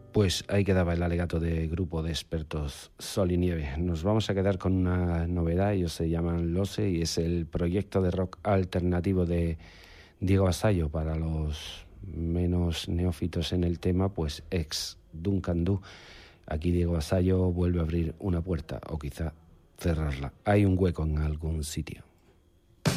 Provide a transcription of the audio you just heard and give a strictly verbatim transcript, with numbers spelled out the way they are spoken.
Pues ahí quedaba el alegato de grupo de expertos Sol y Nieve. Nos vamos a quedar con una novedad, ellos se llaman Lose y es el proyecto de rock alternativo de Diego Vasallo. Para los menos neófitos en el tema, pues ex Duncan Du. Aquí Diego Vasallo vuelve a abrir una puerta o quizá cerrarla. Hay un hueco en algún sitio.